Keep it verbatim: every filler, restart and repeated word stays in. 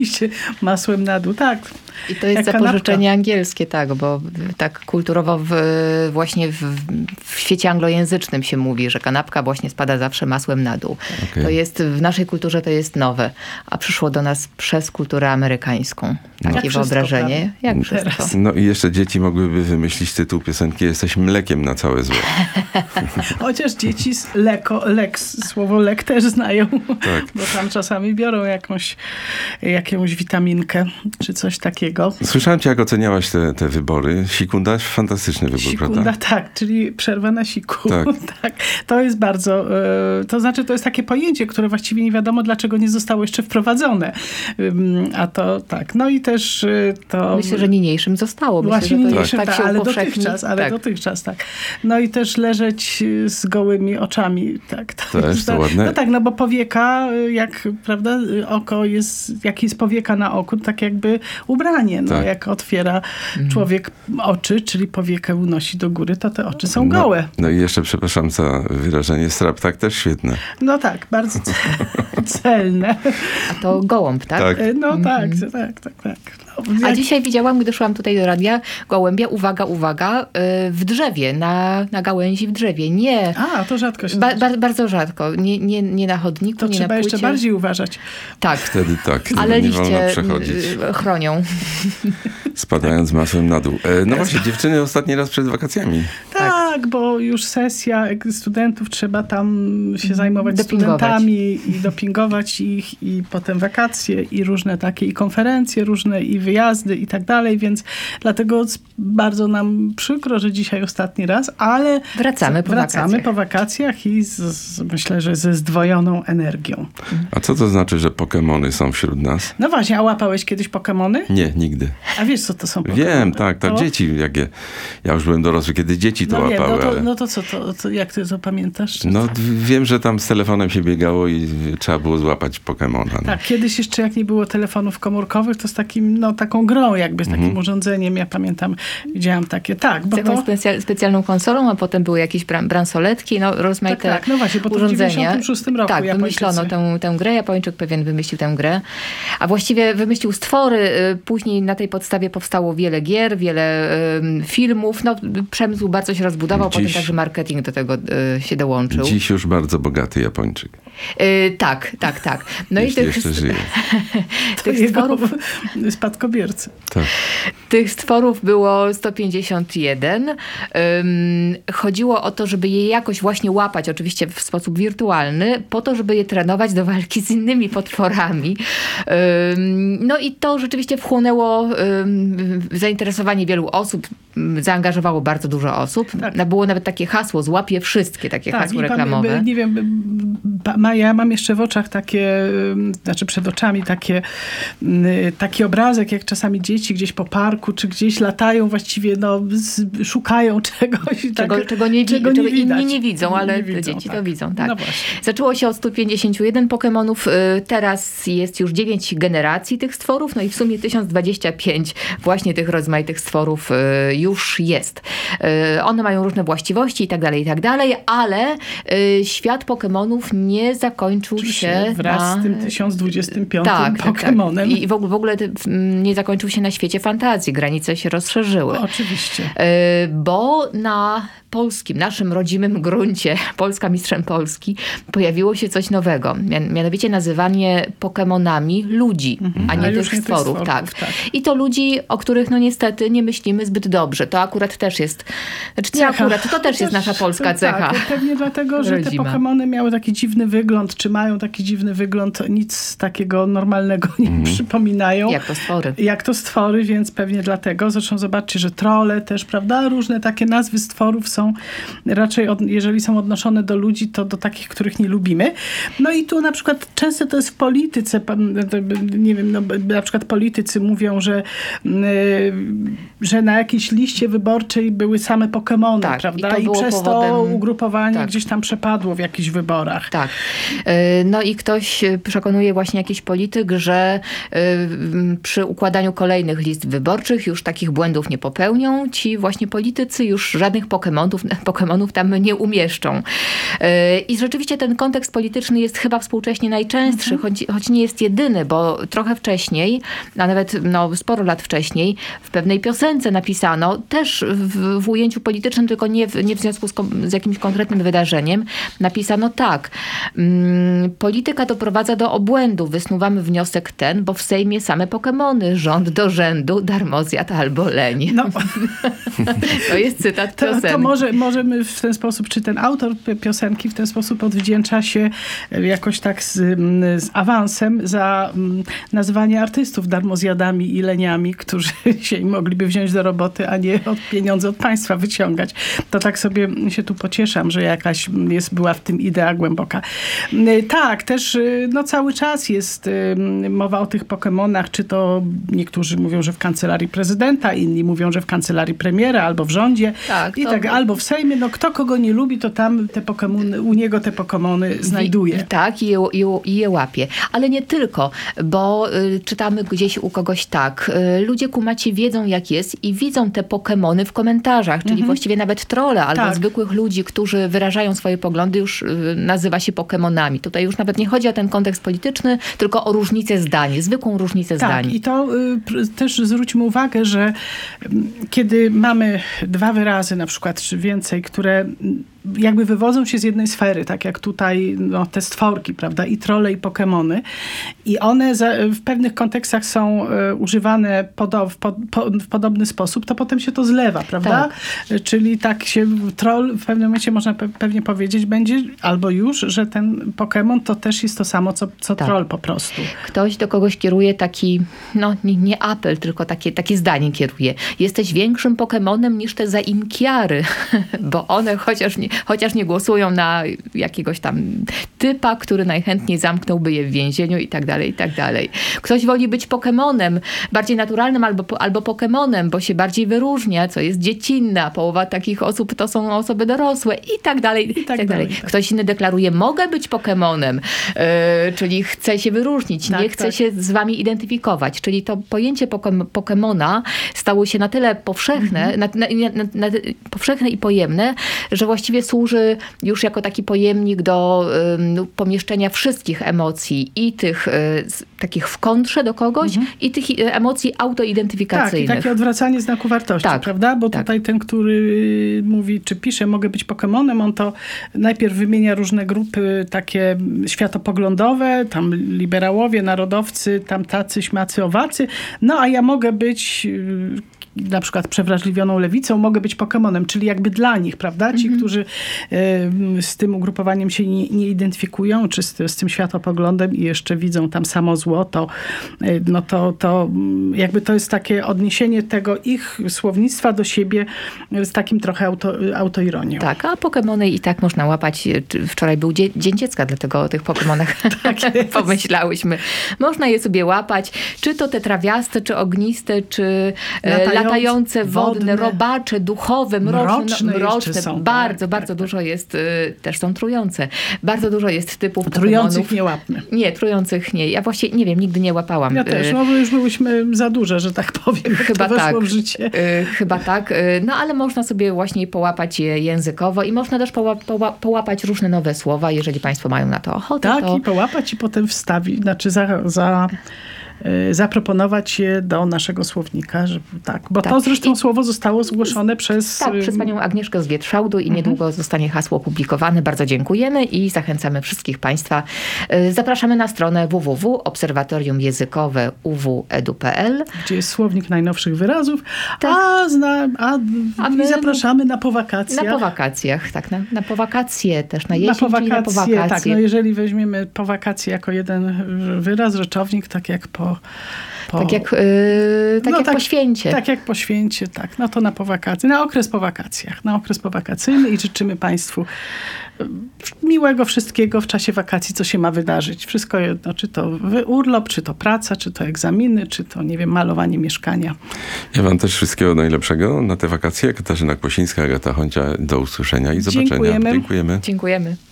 się masłem na dół. Tak. I to jest zapożyczenie kanapka. Angielskie, tak, bo tak kulturowo w, właśnie w, w świecie anglojęzycznym się mówi, że kanapka właśnie spada zawsze masłem na dół. Okay. To jest, w naszej kulturze to jest nowe, a przyszło do nas przez kulturę amerykańską. Takie no. wyobrażenie, jak wszystko. No i jeszcze dzieci mogłyby wymyślić tytuł piosenki Jesteś mlekiem na całe zło. Chociaż dzieci leko, lek, słowo lek też znają, tak. Bo tam czasami biorą jakąś, jakąś witaminkę, czy coś takiego. Słyszałem cię, jak oceniałaś te, te wybory. Sikunda, fantastyczny wybór, Sikunda, prawda? tak, czyli przerwa na siku. Tak. tak. To jest bardzo, to znaczy to jest takie pojęcie, które właściwie nie wiadomo, dlaczego nie zostało jeszcze wprowadzone. A to tak, no i też to... Myślę, że niniejszym zostało. Myślę, Właśnie że to niniejszym, tak, tak, się ale upowszechni. dotychczas, ale tak. dotychczas, tak. No i też leżeć z gołymi oczami, tak. To też jest, to ładne. No tak, no bo powieka, jak, prawda, oko jest, jak jest powieka na oku, tak jakby ubranie, no tak. Jak otwiera człowiek oczy, czyli powiekę unosi do góry, to te oczy są no, gołe. No i jeszcze, przepraszam za wyrażenie, straptak też świetne. No tak, bardzo celne. A to gołąb, tak? tak. No tak, mm-hmm. tak, tak, tak. No, A jak... dzisiaj widziałam, gdy szłam tutaj do radia, gołębia, uwaga, uwaga, w drzewie, na, na gałęzi w drzewie. Nie. A, to rzadko się ba, ba, Bardzo rzadko. Nie, nie, nie na chodniku, to nie trzeba na płycie. jeszcze bardziej uważać. Tak. Wtedy tak. Ale nie liście wolno przechodzić. chronią. Spadając masłem na dół. E, no właśnie, dziewczyny ostatni raz przed wakacjami. Tak, tak, bo już sesja studentów, trzeba tam się zajmować dopingować. studentami i dopingować ich i potem wakacje i różne takie i konferencje różne i wyjazdy i tak dalej, więc dlatego bardzo nam przykro, że dzisiaj ostatni raz, ale wracamy po wracamy wakacjach. po wakacjach i z, z, myślę, że ze zdwojoną energią. A co to znaczy, że Pokemony są wśród nas? No właśnie, a łapałeś kiedyś Pokemony? Nie, nigdy. A wiesz, co to są Pokemony? Wiem, tak, tak, to... dzieci, jak je, ja już byłem dorosły, kiedy dzieci to no łapały. Wiem, no, to, ale... no to co, to, to, jak ty to pamiętasz? No wiem, że tam z telefonem się biegało i trzeba było złapać Pokemona. No. Tak, kiedyś jeszcze jak nie było telefonów komórkowych, to z takim, no taką grą jakby, z takim Mhm. urządzeniem, ja pamiętam, widziałam takie, tak. Bo z taką to... specja- specjalną konsolą, a potem były jakieś bran- bransoletki, no rozmaite tak, tak, no właśnie, bo to urządzenia. w dziewięćdziesiątym szóstym roku tak, wymyślono tę, tę grę, Japończyk pewien wymyślił tę grę, a właściwie wymyślił stwory, później na tej podstawie powstało wiele gier, wiele um, filmów, no przemysł bardzo się rozbudował, Dziś... potem także marketing do tego y, się dołączył. Dziś już bardzo bogaty Japończyk. Y, tak, tak, tak. No Jeśli i tych, jeszcze żyje. tych stworów... Spadkobiercy. Tak. Tych stworów było sto pięćdziesiąt jeden. Um, chodziło o to, żeby je jakoś właśnie łapać, oczywiście w sposób wirtualny, po to, żeby je trenować do walki z innymi potworami. Um, no i to rzeczywiście wchłonęło um, zainteresowanie wielu osób, zaangażowało bardzo dużo osób. Tak. Było nawet takie hasło, złapie wszystkie, takie tak, hasło i reklamowe. Pan, nie wiem, ja mam jeszcze w oczach takie, znaczy przed oczami takie, taki obrazek, jak czasami dzieci gdzieś po parku, czy gdzieś latają właściwie, no, szukają czegoś. Czego, tak, czego, nie, czego, czego nie widać. inni nie widzą, ale nie widzą, dzieci tak. to widzą. Tak. No właśnie. Zaczęło się od stu pięćdziesięciu jeden Pokemonów. Teraz jest już dziewięć generacji tych stworów, no i w sumie tysiąc dwadzieścia pięć właśnie tych rozmaitych stworów już jest. One mają różne właściwości i tak dalej, i tak dalej, ale świat Pokemonów nie zakończył Oczywiście, się wraz na... z tym tysiąc dwudziestym piątym tak, Pokemonem. Tak, tak. I w ogóle, w ogóle nie zakończył się na świecie fantazji. Granice się rozszerzyły. Oczywiście. Bo na polskim, naszym rodzimym gruncie, Polska mistrzem Polski, pojawiło się coś nowego. Mianowicie nazywanie Pokemonami ludzi, mhm. a nie a tych stworów. Tych stworów tak. tak. I to ludzi, o których no niestety nie myślimy zbyt dobrze. To akurat też jest, znaczy nie akurat, to, to też jest nasza polska cecha. Tak, pewnie dlatego, że te Pokemony miały taki dziwny wygląd, czy mają taki dziwny wygląd, nic takiego normalnego nie mhm. przypominają. Jak to stwory. Jak to stwory, więc pewnie dlatego. Zresztą zobaczcie, że trolle też, prawda? Różne takie nazwy stworów są raczej, od, jeżeli są odnoszone do ludzi, to do takich, których nie lubimy. No i tu na przykład często to jest w polityce, nie wiem, no, na przykład politycy mówią, że, że na jakiejś liście wyborczej były same Pokemony, Tak, prawda? i to I, było przez powodem- to ugrupowanie tak. gdzieś tam przepadło w jakichś wyborach. Tak. Y, No i ktoś przekonuje, właśnie jakiś polityk, że y, przy układaniu kolejnych list wyborczych już takich błędów nie popełnią. Ci właśnie politycy już żadnych Pokemonów, Pokemonów tam nie umieszczą. Y, I rzeczywiście ten kontekst polityczny jest chyba współcześnie najczęstszy, Mhm. choć, choć nie jest jedyny, bo trochę wcześniej, a nawet no, sporo lat wcześniej, w pewnej piosence napisano, też w, w ujęciu politycznym, tylko nie w, nie w związku z, kom- z jakimś konkretnym wydarzeniem, napisano tak. Mm, polityka doprowadza do obłędu. Wysnuwamy wniosek ten, bo w Sejmie same Pokemony. Rząd do rzędu, darmozjad albo leń. No, To jest cytat to, piosenki. to może, możemy w ten sposób, czy ten autor pi- piosenki w ten sposób odwdzięcza się jakoś tak z, z awansem za mm, nazywanie artystów darmozjadami i leniami, którzy się mogliby wziąć do roboty, a nie od pieniądze od państwa wyciągać. To tak sobie się tu pocieszam, że jakaś jest, była w tym idea głęboka. Y, Tak, też y, no, cały czas jest y, mowa o tych Pokemonach, czy to niektórzy mówią, że w kancelarii prezydenta, inni mówią, że w kancelarii premiera, albo w rządzie. Tak, I to- tak, albo w Sejmie. No kto kogo nie lubi, to tam te Pokemony, u niego te Pokemony znajduje. I, tak, i je, i, je- i je łapie. Ale nie tylko, bo y, czytamy gdzieś u kogoś tak. Y, ludzie kumaci wiedzą, jak jest i widzą te Pokemony w komentarzach, czyli właściwie nawet trolle albo Tak. zwykłych ludzi, którzy wyrażają swoje poglądy, już y, nazywa się Pokemonami. Tutaj już nawet nie chodzi o ten kontekst polityczny, tylko o różnicę zdań, zwykłą różnicę Tak, zdań. i to y, pr- też zwróćmy uwagę, że mm, kiedy mamy dwa wyrazy na przykład, czy więcej, które mm, jakby wywodzą się z jednej sfery, tak jak tutaj no, te stworki, prawda, i trolle, i Pokemony, i one za, w pewnych kontekstach są y, używane podo- w, po, po, w podobny sposób, to potem się to zlewa, prawda? Y, Czyli tak się troll w pewnym momencie można pe- pewnie powiedzieć będzie, albo już, że ten Pokemon to też jest to samo, co, co Tak. troll po prostu. Ktoś do kogoś kieruje taki, no nie, nie apel, tylko takie, takie zdanie kieruje. Jesteś większym Pokemonem niż te zaimkiary, bo one chociaż nie, chociaż nie głosują na jakiegoś tam typa, który najchętniej zamknąłby je w więzieniu i tak dalej, i tak dalej. Ktoś woli być Pokemonem, bardziej naturalnym albo, albo Pokemonem, bo się bardziej wyróżnia, co jest dziecinne, a połowa takich osób to są osoby dorosłe i tak dalej, i tak, tak dalej. dalej, tak. Ktoś inny deklaruje, mogę być Pokemonem, yy, czyli chcę się wyróżnić, Tak, nie chcę tak. się z wami identyfikować. Czyli to pojęcie pokem- Pokemona stało się na tyle powszechne, na, na, na, na, powszechne i pojemne, że właściwie służy już jako taki pojemnik do ym, pomieszczenia wszystkich emocji i tych y, z, takich w kontrze do kogoś i tych y, emocji Tak, i autoidentyfikacyjnych. takie odwracanie znaku wartości, Tak, prawda? Bo tak. tutaj ten, który mówi, czy pisze, mogę być Pokemonem, on to najpierw wymienia różne grupy takie światopoglądowe, tam liberałowie, narodowcy, tam tacy, śmacy, owacy. No a ja mogę być y, na przykład przewrażliwioną lewicą, mogę być Pokemonem, czyli jakby dla nich, prawda? Ci, którzy y, z tym ugrupowaniem się nie, nie identyfikują, czy z, z tym światopoglądem i jeszcze widzą tam samo zło, to, y, no to, to mm, jakby to jest takie odniesienie tego ich słownictwa do siebie z takim trochę auto, autoironią. Tak, a Pokemony i tak można łapać. Wczoraj był dzie- Dzień Dziecka, dlatego o tych Pokemonach Tak jest. pomyślałyśmy. Można je sobie łapać, czy to te trawiaste, czy ogniste, czy e, Latające, latające, wodne, wodne. robacze, duchowe, mroczne. Mroczne no, mroczne. jeszcze są, Bardzo, tak, bardzo tak, dużo jest, y, też są trujące. Bardzo dużo jest typów Trujących Pokemonów. nie łapmy. Nie, trujących nie. Ja właściwie nie wiem, nigdy nie łapałam. Ja też, Y, no bo już byłyśmy za duże, że tak powiem, jak Chyba to weszło tak. w życie. Y, chyba tak. Y, no ale można sobie właśnie połapać je językowo i można też poła- poła- połapać różne nowe słowa, jeżeli państwo mają na to ochotę. Tak, to... i połapać i potem wstawić, znaczy za, za, y, zaproponować je do naszego słownika, żeby, tak. Bo Tak. to zresztą I- słowo zostało zgłoszone przez... Tak, y, przez panią Agnieszkę z Wietrzałdu i niedługo zostanie hasło opublikowane. Bardzo dziękujemy i zachęcamy wszystkich państwa. Y, Zapraszamy na stronę w w w kropka obserwatorium językowe u w kropka edu kropka p l. gdzie jest słownik najnowszych wyrazów, Tak. a, zna, a, A i my- zapraszamy na powakacjach. Na powakacjach, tak, na, na powakacje też, na Na jesień, czyli na powakacje, tak. powakacje. No jeżeli weźmiemy powakacje jako jeden wyraz, rzeczownik, tak jak po po... po Tak jak, yy, tak no jak po święcie. Tak jak po święcie, tak. No to na po wakacje, na okres po wakacjach, na okres powakacyjny i życzymy Państwu miłego wszystkiego w czasie wakacji, co się ma wydarzyć. Wszystko jedno, czy to urlop, czy to praca, czy to egzaminy, czy to, nie wiem, malowanie mieszkania. Ja wam też wszystkiego najlepszego na te wakacje. Katarzyna Kłosińska, Agata Honcia, do usłyszenia i zobaczenia. Dziękujemy. Dziękujemy. Dziękujemy.